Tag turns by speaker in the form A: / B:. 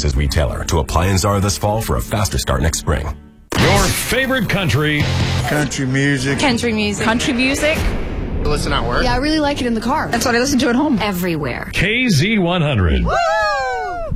A: Appliances retailer to Appliance Czar this fall for a faster start next spring.
B: Your favorite country.
C: Country music.
D: Country music.
E: Country music.
F: Listen at work.
E: Yeah, I really like it in the car. That's what I listen to at home.
D: Everywhere.
B: KZ100.
E: Woo!